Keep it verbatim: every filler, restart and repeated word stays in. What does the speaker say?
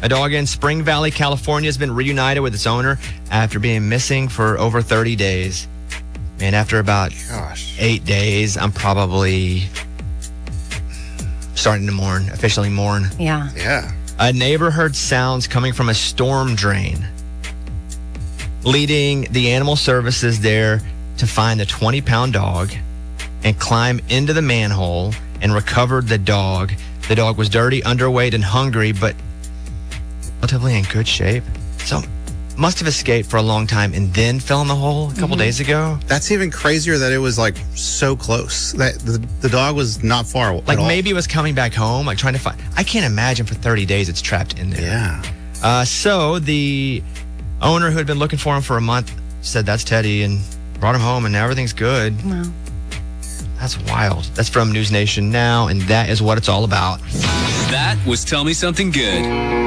A dog in Spring Valley, California has been reunited with its owner after being missing for over thirty days. Man, after about Gosh. eight days, I'm probably starting to mourn, officially mourn. Yeah. Yeah. A neighbor heard sounds coming from a storm drain, leading the animal services there to find the twenty-pound dog and climb into the manhole and recovered the dog. The dog was dirty, underweight, and hungry, but relatively in good shape. So must have escaped for a long time and then fell in the hole a couple Mm-hmm. days ago. That's even crazier that it was like so close. That the, the dog was not far Like at all. maybe it was coming back home, like trying to find. I can't imagine for thirty days it's trapped in there. Yeah. Uh, so the owner who had been looking for him for a month said, "That's Teddy," and brought him home, and now everything's good. Wow. That's wild. That's from News Nation Now, and that is what it's all about. That was Tell Me Something Good.